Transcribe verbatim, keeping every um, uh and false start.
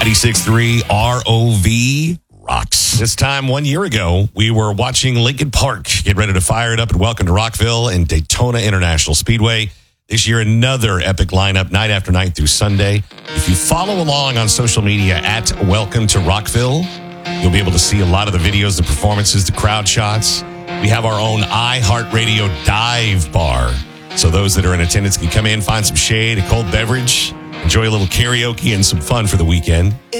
ninety-six point three R O V rocks. This time one year ago, we were watching Lincoln Park get ready to fire it up and welcome to Rockville and Daytona International Speedway. This year, another epic lineup, night after night through Sunday. If you follow along on social media at Welcome to Rockville, you'll be able to see a lot of the videos, the performances, the crowd shots. We have our own iHeartRadio dive bar. So those that are in attendance can come in, find some shade, a cold beverage, enjoy a little karaoke and some fun for the weekend.